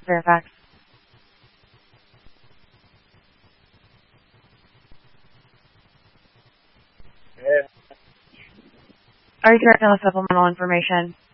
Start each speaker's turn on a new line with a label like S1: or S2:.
S1: Fairfax.
S2: Yeah.
S1: Are you correct on the supplemental information?